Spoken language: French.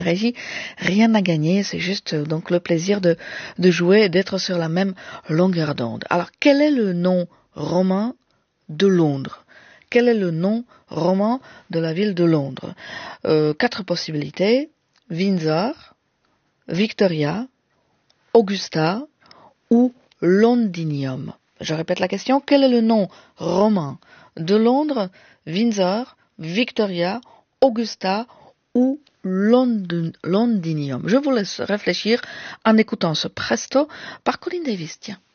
Régie, rien à gagner, c'est juste donc le plaisir de jouer et d'être sur la même longueur d'onde. Alors, quel est le nom romain de Londres? Quel est le nom romain de la ville de Londres? 4 possibilités: Windsor, Victoria, Augusta ou Londinium. Je répète la question: quel est le nom romain de Londres? Windsor, Victoria, Augusta ou Londinium. Je vous laisse réfléchir en écoutant ce presto par Colin Davis. Tiens.